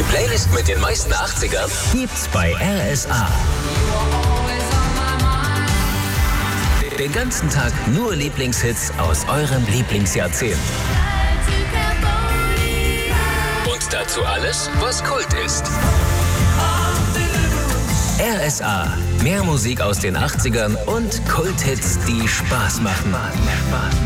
Playlist mit den meisten 80ern gibt's bei RSA. Den ganzen Tag nur Lieblingshits aus eurem Lieblingsjahrzehnt. Und dazu alles, was Kult ist. RSA. Mehr Musik aus den 80ern und Kulthits, die Spaß machen.